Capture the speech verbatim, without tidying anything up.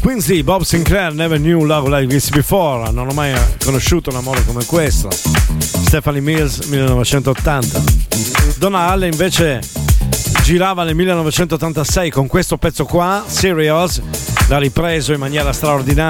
Quincy, Bob Sinclair, Never Knew Love Like This Before. Non ho mai conosciuto un amore come questo. Stephanie Mills, millenovecentottanta. Donna Halle invece girava nel millenovecentottantasei con questo pezzo qua, Serious, l'ha ripreso in maniera straordinaria